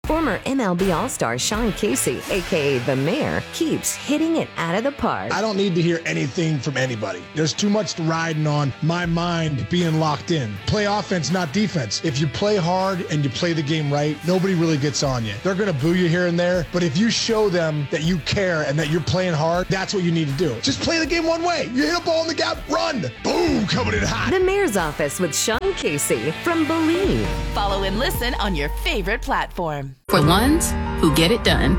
Former MLB All-Star Sean Casey, a.k.a. The Mayor, keeps hitting it out of the park. I don't need to hear anything from anybody. There's too much riding on my mind being locked in. Play offense, not defense. If you play hard and you play the game right, nobody really gets on you. They're going to boo you here and there, but if you show them that you care and that you're playing hard, that's what you need to do. Just play the game one way. You hit a ball in the gap, run. Boom, coming in hot. The Mayor's Office with Sean Casey from Believe. Follow and listen on your favorite platform. For ones who get it done.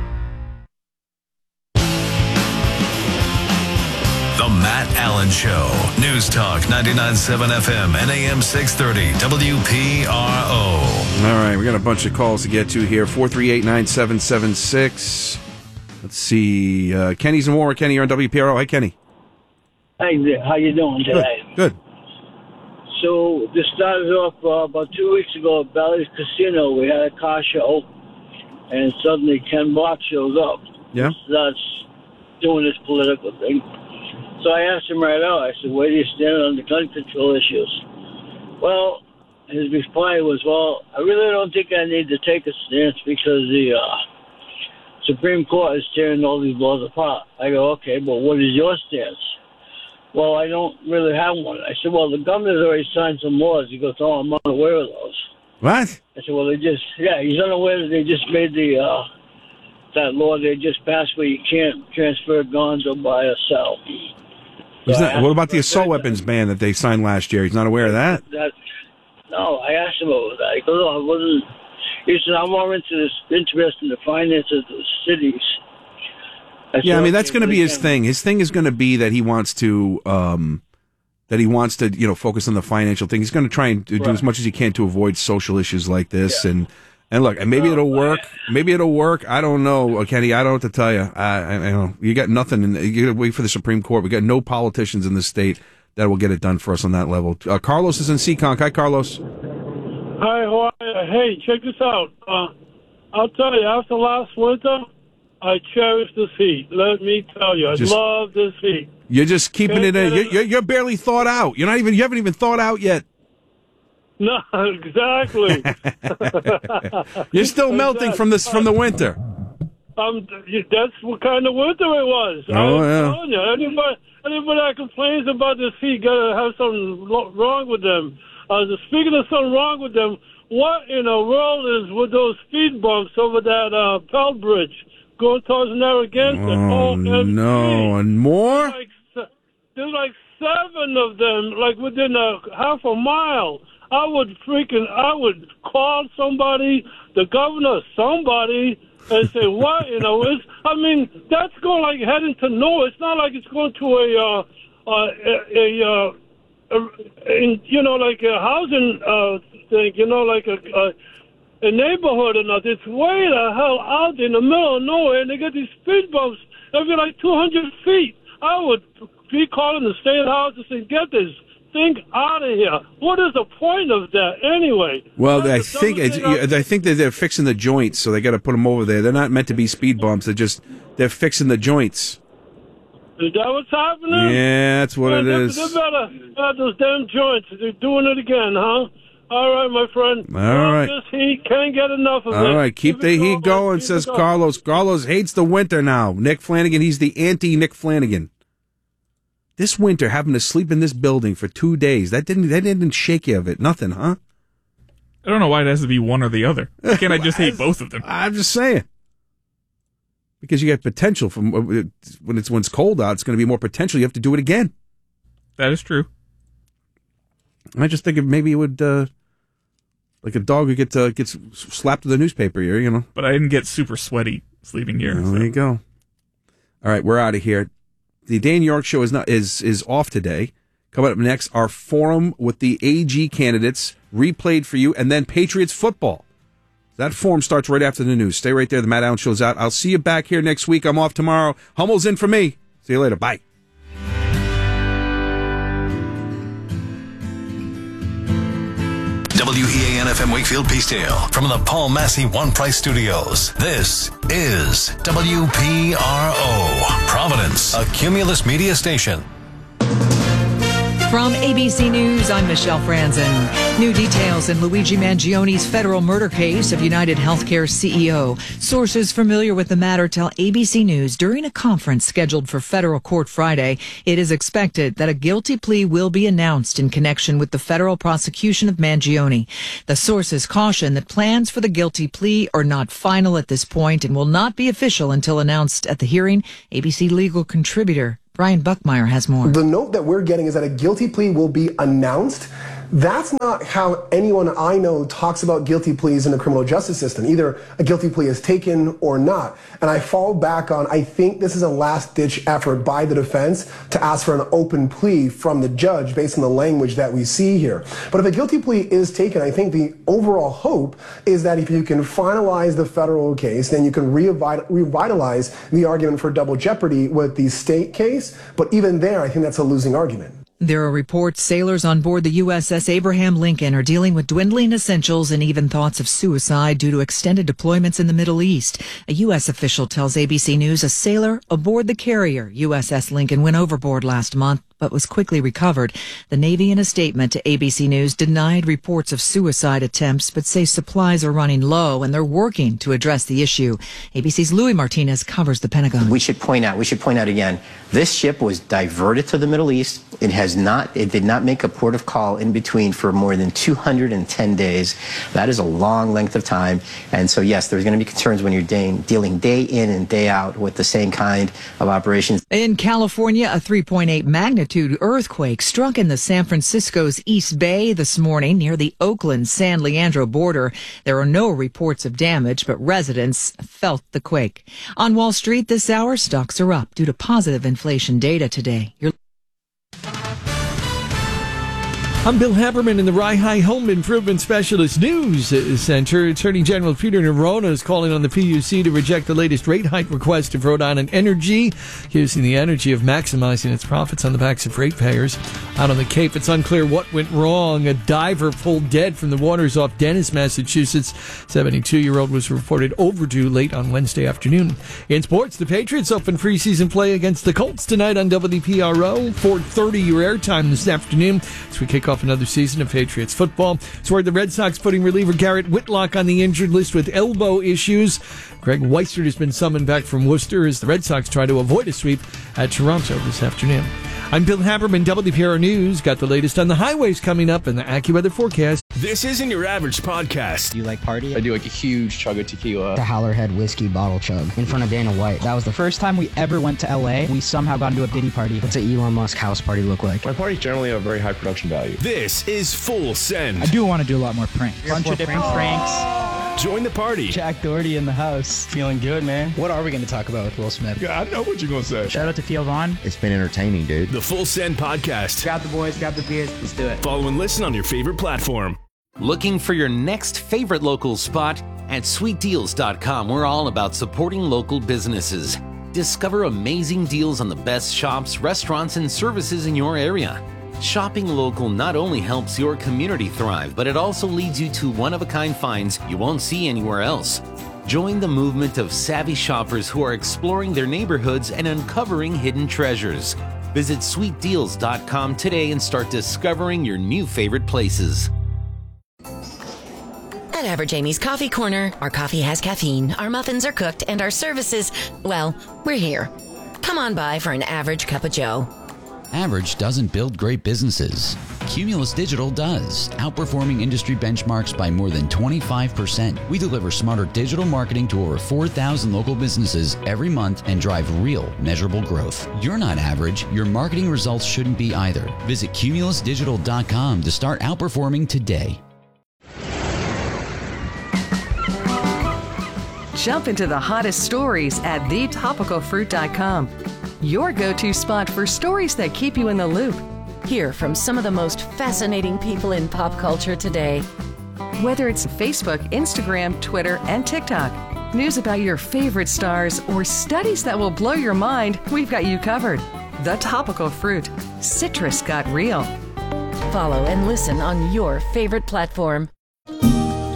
The Matt Allen Show. News Talk 99.7 FM and AM 630 WPRO. All right, we got a bunch of calls to get to here. 438-9776. Let's see. Kenny's in Warwick. Kenny, you're on WPRO. Hi, Kenny. Hey, how you doing today? Good. So this started off about 2 weeks ago at Bally's Casino. We had a car show, and suddenly Ken Block shows up. Yeah. Starts doing this political thing. So I asked him right out. I said, "Where do you stand on the gun control issues?" Well, his reply was, "Well, I really don't think I need to take a stance because the Supreme Court is tearing all these laws apart." I go, "Okay, but what is your stance?" "Well, I don't really have one." I said, "Well, the governor's already signed some laws." He goes, "Oh, I'm unaware of those." What? I said, "Well, he's unaware that they just made that law they just passed where you can't transfer guns or buy or sell." What about the assault weapons ban that they signed last year? He's not aware of that? No, I asked him about that. He goes, "Oh, I wasn't." He said, "I'm more interested in the finances of the cities." Yeah, I mean, that's going to be his thing. His thing is going to be that he wants to, focus on the financial thing. He's going to try and do as much as he can to avoid social issues like this. Yeah. And look, maybe it'll work. Maybe it'll work. I don't know, Kenny. I don't know what to tell you. I know you got nothing. You got to wait for the Supreme Court. We got no politicians in this state that will get it done for us on that level. Carlos is in Seekonk. Hi, Carlos. Hi, how are you? Hey, check this out. I'll tell you, after last winter, I cherish this heat. Let me tell you, I love this heat. You're just keeping it in. You're barely thawed out. You haven't even thawed out yet. No, exactly. You're still melting from the winter. That's what kind of winter it was. Oh, yeah. Telling you, anybody that complains about this heat gotta have something wrong with them. Speaking of something wrong with them, what in the world is with those speed bumps over that Pell Bridge going towards Narragansett? Oh, no, and more? There's like 7 of them, like within half a mile. I would call somebody, the governor, somebody, and say, what, that's going like heading to nowhere. It's not like it's going to like a housing thing, like a neighborhood or nothing. It's way the hell out in the middle of nowhere, and they get these speed bumps every like 200 feet. I would be calling the state house and say, get this thing out of here. What is the point of that anyway? Well, I think that they're fixing the joints, so they got to put them over there. They're not meant to be speed bumps. They're fixing the joints. Is that what's happening? Yeah, that's what it is. They better those damn joints. They're doing it again, huh? All right, my friend. All right. This heat, can't get enough of it. All right, keep the heat going, says Carlos. Carlos hates the winter now. Nick Flanagan, he's the anti-Nick Flanagan. This winter, having to sleep in this building for 2 days, that didn't shake you of it. Nothing, huh? I don't know why it has to be one or the other. Why can't I just hate both of them? I'm just saying. Because you get potential from when it's cold out, it's going to be more potential. You have to do it again. That is true. I just think maybe it would, like a dog who gets slapped with a newspaper here, But I didn't get super sweaty sleeping here. There you go. All right, we're out of here. The Dan York Show is off today. Coming up next, our forum with the AG candidates, replayed for you, and then Patriots football. That forum starts right after the news. Stay right there. The Matt Allen Show's out. I'll see you back here next week. I'm off tomorrow. Hummel's in for me. See you later. Bye. WEAN-FM Wakefield Peacedale from the Paul Massey One Price Studios. This is WPRO, Providence, a Cumulus media station. From ABC News, I'm Michelle Franzen. New details in Luigi Mangioni's federal murder case of United Healthcare CEO. Sources familiar with the matter tell ABC News during a conference scheduled for federal court Friday, it is expected that a guilty plea will be announced in connection with the federal prosecution of Mangioni. The sources caution that plans for the guilty plea are not final at this point and will not be official until announced at the hearing. ABC legal contributor Brian Buckmeyer has more. The note that we're getting is that a guilty plea will be announced. That's not how anyone I know talks about guilty pleas in the criminal justice system. Either a guilty plea is taken or not. And I fall back on, I think this is a last-ditch effort by the defense to ask for an open plea from the judge based on the language that we see here. But if a guilty plea is taken, I think the overall hope is that if you can finalize the federal case, then you can revitalize the argument for double jeopardy with the state case. But even there, I think that's a losing argument. There are reports sailors on board the USS Abraham Lincoln are dealing with dwindling essentials and even thoughts of suicide due to extended deployments in the Middle East. A U.S. official tells ABC News a sailor aboard the carrier USS Lincoln went overboard last month, but was quickly recovered. The Navy, in a statement to ABC News, denied reports of suicide attempts, but say supplies are running low and they're working to address the issue. ABC's Louis Martinez covers the Pentagon. We should point out again, this ship was diverted to the Middle East. It did not make a port of call in between for more than 210 days. That is a long length of time. And so, yes, there's going to be concerns when you're dealing day in and day out with the same kind of operations. In California, a 3.8 magnitude earthquake struck in the San Francisco's East Bay this morning near the Oakland-San Leandro border. There are no reports of damage, but residents felt the quake. On Wall Street this hour, stocks are up due to positive inflation data today. I'm Bill Haberman in the Rye Home Improvement Specialist News Center. Attorney General Peter Nerona is calling on the PUC to reject the latest rate hike request of Rhode Island Energy, using the energy of maximizing its profits on the backs of ratepayers. Out on the Cape, it's unclear what went wrong. A diver pulled dead from the waters off Dennis, Massachusetts. 72-year-old was reported overdue late on Wednesday afternoon. In sports, the Patriots open preseason play against the Colts tonight on WPRO. 4:30 your airtime this afternoon as we kick off another season of Patriots football. It's where the Red Sox putting reliever Garrett Whitlock on the injured list with elbow issues. Greg Weissert has been summoned back from Worcester as the Red Sox try to avoid a sweep at Toronto this afternoon. I'm Bill Haberman, WPRO News. Got the latest on the highways coming up and the AccuWeather forecast. This isn't your average podcast. Do you like party? I do like a huge chug of tequila. The Howlerhead whiskey bottle chug in front of Dana White. That was the first time we ever went to LA. We somehow got into a Diddy party. What's an Elon Musk house party look like? My parties generally have very high production value. This is Full Send. I do want to do a lot more pranks. A bunch of different pranks. Join the party. Jack Doherty in the house. Feeling good, man. What are we going to talk about with Will Smith? Yeah, I know what you're going to say. Shout out to Theo Vaughn. It's been entertaining, dude. The Full Send Podcast. Grab the boys, grab the beers. Let's do it. Follow and listen on your favorite platform. Looking for your next favorite local spot? At sweetdeals.com, we're all about supporting local businesses. Discover amazing deals on the best shops, restaurants, and services in your area. Shopping local not only helps your community thrive, but it also leads you to one-of-a-kind finds you won't see anywhere else. Join the movement of savvy shoppers who are exploring their neighborhoods and uncovering hidden treasures. Visit sweetdeals.com today and start discovering your new favorite places. At Average Amy's Coffee Corner, our coffee has caffeine, our muffins are cooked, and our services, well, we're here. Come on by for an average cup of joe. Average doesn't build great businesses. Cumulus Digital does, outperforming industry benchmarks by more than 25%. We deliver smarter digital marketing to over 4,000 local businesses every month and drive real, measurable growth. You're not average. Your marketing results shouldn't be either. Visit cumulusdigital.com to start outperforming today. Jump into the hottest stories at thetopicalfruit.com. Your go-to spot for stories that keep you in the loop. Hear from some of the most fascinating people in pop culture today. Whether it's Facebook, Instagram, Twitter, and TikTok, news about your favorite stars, or studies that will blow your mind, we've got you covered. The Topical Fruit. Citrus got real. Follow and listen on your favorite platform.